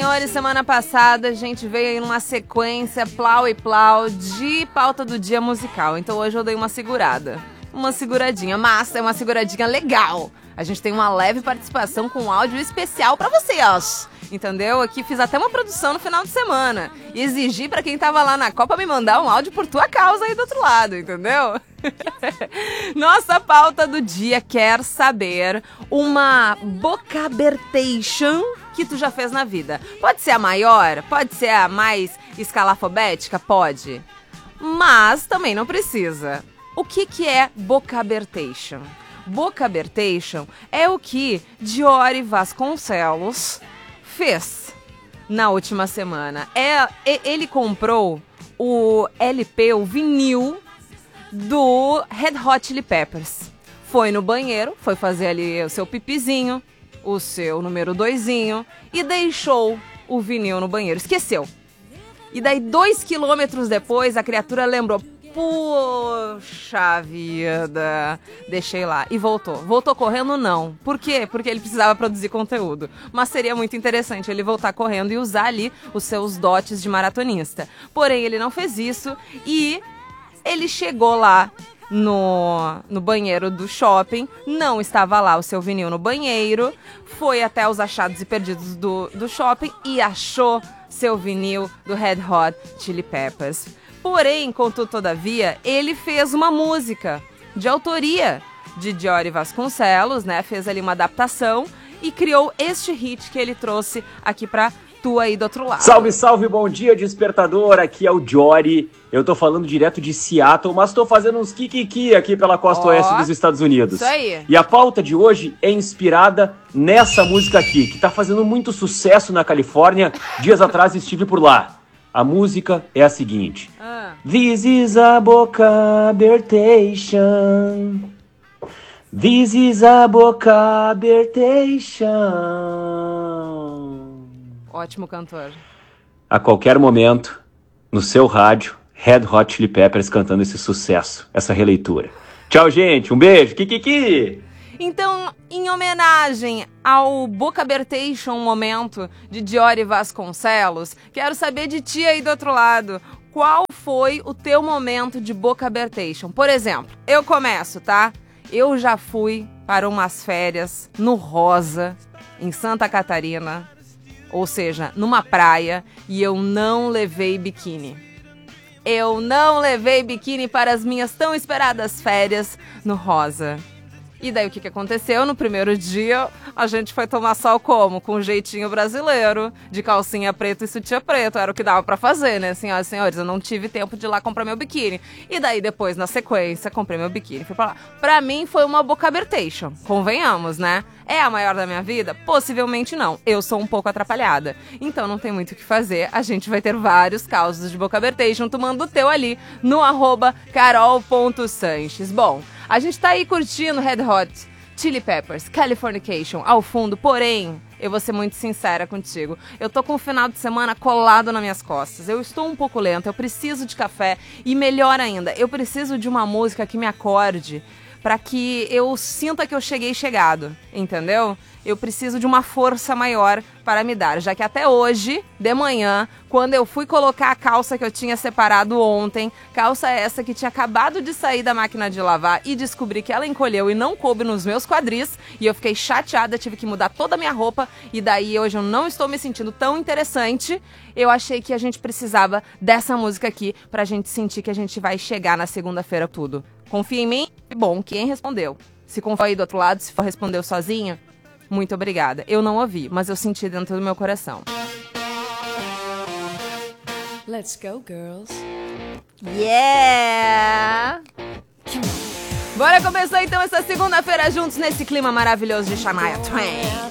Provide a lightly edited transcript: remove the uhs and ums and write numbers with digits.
senhores, semana passada a gente veio aí numa sequência plau e plau de pauta do dia musical. Então hoje eu dei uma segurada. Uma seguradinha, mas é uma seguradinha legal. A gente tem uma leve participação com um áudio especial pra vocês. Entendeu? Aqui fiz até uma produção no final de semana. E exigi pra quem tava lá na Copa me mandar um áudio por tua causa aí do outro lado, entendeu? Nossa pauta do dia quer saber uma bocabertation que tu já fez na vida. Pode ser a maior, pode ser a mais escalafobética, pode. Mas também não precisa. O que é bocabertation? Bocabertation é o que Diori Vasconcelos fez na última semana. Ele comprou o LP, o vinil do Red Hot Chili Peppers. Foi no banheiro, foi fazer ali o seu pipizinho, o seu número 2zinho e deixou o vinil no banheiro. Esqueceu. E daí 2 quilômetros depois a criatura lembrou: poxa vida, deixei lá. E voltou. Voltou correndo, não. Por quê? Porque ele precisava produzir conteúdo. Mas seria muito interessante ele voltar correndo e usar ali os seus dotes de maratonista. Porém, ele não fez isso e ele chegou lá no banheiro do shopping, não estava lá o seu vinil no banheiro, foi até os achados e perdidos do shopping e achou seu vinil do Red Hot Chili Peppers. Porém, contudo, todavia, ele fez uma música de autoria de Diori Vasconcelos, né? Fez ali uma adaptação e criou este hit que ele trouxe aqui pra tu aí do outro lado. Salve, salve, bom dia, despertador. Aqui é o Diori. Eu tô falando direto de Seattle, mas tô fazendo uns kikiki aqui pela costa oeste dos Estados Unidos. Isso aí. E a pauta de hoje é inspirada nessa música aqui, que tá fazendo muito sucesso na Califórnia. Dias atrás estive por lá. A música é a seguinte. This is a bocabertation. This is a bocabertation. Ótimo cantor. A qualquer momento, no seu rádio, Red Hot Chili Peppers cantando esse sucesso, essa releitura. Tchau, gente. Um beijo. Kikiki. Então, em homenagem ao Bocabertation momento de Diori Vasconcelos, quero saber de ti aí do outro lado. Qual foi o teu momento de Bocabertation? Por exemplo, eu começo, tá? Eu já fui para umas férias no Rosa, em Santa Catarina, ou seja, numa praia, e eu não levei biquíni. Eu não levei biquíni para as minhas tão esperadas férias no Rosa. E daí o que aconteceu? No primeiro dia, a gente foi tomar sol como? Com um jeitinho brasileiro, de calcinha preta e sutiã preto. Era o que dava pra fazer, né, senhoras e senhores? Eu não tive tempo de ir lá comprar meu biquíni. E daí depois, na sequência, comprei meu biquíni e fui pra lá. Pra mim foi uma bocabertation, convenhamos, né? É a maior da minha vida? Possivelmente não. Eu sou um pouco atrapalhada. Então não tem muito o que fazer. A gente vai ter vários causos de bocabertation. Tu manda o teu ali no @carol.sanches. Bom, a gente tá aí curtindo Red Hot Chili Peppers, Californication ao fundo, porém, eu vou ser muito sincera contigo. Eu tô com o final de semana colado nas minhas costas. Eu estou um pouco lenta, eu preciso de café e melhor ainda, eu preciso de uma música que me acorde para que eu sinta que eu cheguei chegado, entendeu? Eu preciso de uma força maior para me dar, já que até hoje, de manhã, quando eu fui colocar a calça que eu tinha separado ontem, calça essa que tinha acabado de sair da máquina de lavar e descobri que ela encolheu e não coube nos meus quadris, e eu fiquei chateada, tive que mudar toda a minha roupa, e daí hoje eu não estou me sentindo tão interessante. Eu achei que a gente precisava dessa música aqui pra gente sentir que a gente vai chegar na segunda-feira tudo. Confia em mim? Bom, quem respondeu? Se confia aí do outro lado, se for respondeu sozinho, muito obrigada. Eu não ouvi, mas eu senti dentro do meu coração. Let's go, girls. Yeah! Bora começar então essa segunda-feira juntos nesse clima maravilhoso de Shania Twain.